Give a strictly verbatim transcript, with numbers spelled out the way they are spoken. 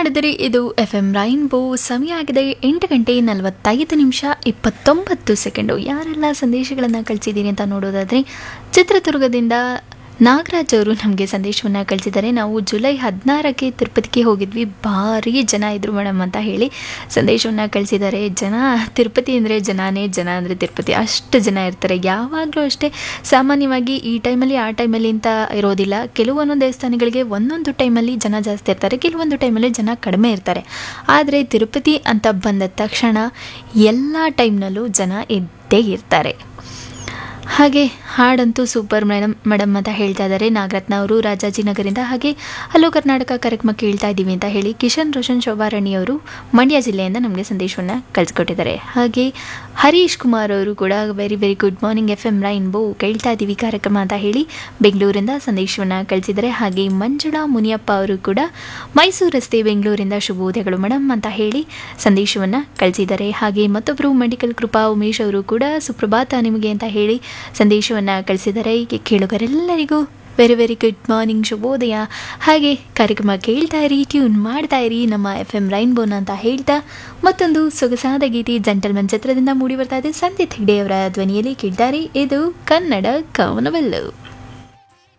ಮಾಡಿದರೆ ಇದು F M rainbow. ಸಮಯ ಆಗಿದೆ ಎಂಟು ಗಂಟೆ ನಲವತ್ತೈದು ನಿಮಿಷ ಇಪ್ಪತ್ತೊಂಬತ್ತು ಸೆಕೆಂಡು. ಯಾರೆಲ್ಲ ಸಂದೇಶಗಳನ್ನು ಕಳಿಸಿದ್ದೀನಿ ಅಂತ ನೋಡೋದಾದರೆ, ಚಿತ್ರದುರ್ಗದಿಂದ ನಾಗರಾಜ್ ಅವರು ನಮಗೆ ಸಂದೇಶವನ್ನು ಕಳಿಸಿದ್ದಾರೆ. ನಾವು ಜುಲೈ ಹದಿನಾರಕ್ಕೆ ತಿರುಪತಿಗೆ ಹೋಗಿದ್ವಿ, ಭಾರಿ ಜನ ಇದ್ರು ಮೇಡಮ್ ಅಂತ ಹೇಳಿ ಸಂದೇಶವನ್ನು ಕಳಿಸಿದ್ದಾರೆ. ಜನ ತಿರುಪತಿ ಅಂದರೆ ಜನನೇ, ಜನ ಅಂದರೆ ತಿರುಪತಿ, ಅಷ್ಟು ಜನ ಇರ್ತಾರೆ. ಯಾವಾಗಲೂ ಅಷ್ಟೇ, ಸಾಮಾನ್ಯವಾಗಿ ಈ ಟೈಮಲ್ಲಿ ಆ ಟೈಮಲ್ಲಿ ಅಂತ ಇರೋದಿಲ್ಲ. ಕೆಲವೊಂದೊಂದು ದೇವಸ್ಥಾನಗಳಿಗೆ ಒಂದೊಂದು ಟೈಮಲ್ಲಿ ಜನ ಜಾಸ್ತಿ ಇರ್ತಾರೆ, ಕೆಲವೊಂದು ಟೈಮಲ್ಲಿ ಜನ ಕಡಿಮೆ ಇರ್ತಾರೆ. ಆದರೆ ತಿರುಪತಿ ಅಂತ ಬಂದ ತಕ್ಷಣ ಎಲ್ಲ ಟೈಮ್ನಲ್ಲೂ ಜನ ಇದ್ದೇ ಇರ್ತಾರೆ. ಹಾಗೆ ಹಾಡಂತೂ ಸೂಪರ್ ಮೇಡಮ್ ಮೇಡಮ್ ಅಂತ ಹೇಳ್ತಾ ಇದ್ದಾರೆ ನಾಗರತ್ನ ಅವರು ರಾಜಾಜಿನಗರಿಂದ. ಹಾಗೆ ಹಲೋ ಕರ್ನಾಟಕ ಕಾರ್ಯಕ್ರಮ ಕೇಳ್ತಾ ಇದ್ದೀವಿ ಅಂತ ಹೇಳಿ ಕಿಶನ್ ರೋಷನ್ ಶೋಭಾರಾಣಿಯವರು ಮಂಡ್ಯ ಜಿಲ್ಲೆಯಿಂದ ನಮಗೆ ಸಂದೇಶವನ್ನು ಕಳಿಸ್ಕೊಟ್ಟಿದ್ದಾರೆ. ಹಾಗೆ ಹರೀಶ್ ಕುಮಾರ್ ಅವರು ಕೂಡ very very good morning F M rainbow, ಕೇಳ್ತಾ ಇದ್ದೀವಿ ಕಾರ್ಯಕ್ರಮ ಅಂತ ಹೇಳಿ ಬೆಂಗಳೂರಿಂದ ಸಂದೇಶವನ್ನು ಕಳಿಸಿದ್ದಾರೆ. ಹಾಗೆ ಮಂಜುಳಾ ಮುನಿಯಪ್ಪ ಅವರು ಕೂಡ ಮೈಸೂರು ರಸ್ತೆ ಬೆಂಗಳೂರಿಂದ ಶುಭೋದಯಗಳು ಮೇಡಮ್ ಅಂತ ಹೇಳಿ ಸಂದೇಶವನ್ನು ಕಳಿಸಿದ್ದಾರೆ. ಹಾಗೆ ಮತ್ತೊಬ್ಬರು ಮೆಡಿಕಲ್ ಕೃಪಾ ಉಮೇಶ್ ಅವರು ಕೂಡ ಸುಪ್ರಭಾತ ನಿಮಗೆ ಅಂತ ಹೇಳಿ ಸಂದೇಶವನ್ನು ಕಳಿಸಿದ್ದಾರೆ. ಹೀಗೆ ಕೇಳುಗರೆಲ್ಲರಿಗೂ ವೆರಿ ವೆರಿ ಗುಡ್ ಮಾರ್ನಿಂಗ್, ಶುಭೋದಯ. ಹಾಗೆ ಕಾರ್ಯಕ್ರಮ ಕೇಳ್ತಾ ಇರಿ, ಟ್ಯೂನ್ ಮಾಡ್ತಾ ಇರಿ ನಮ್ಮ ಎಫ್ ಎಂ ರೈನ್ಬೋನ ಅಂತ ಹೇಳ್ತಾ ಮತ್ತೊಂದು ಸೊಗಸಾದ ಗೀತೆ ಜೆಂಟಲ್ಮನ್ ಚಿತ್ರದಿಂದ ಮೂಡಿ ಬರ್ತಾ ಇದೆ. ಸಂದೀಪ್ ಹೆಗ್ಡೆ ಅವರ ಧ್ವನಿಯಲ್ಲಿ ಕೇಳ್ತಾರೆ. ಇದು ಕನ್ನಡ ಕವನವೆಲ್ಲು.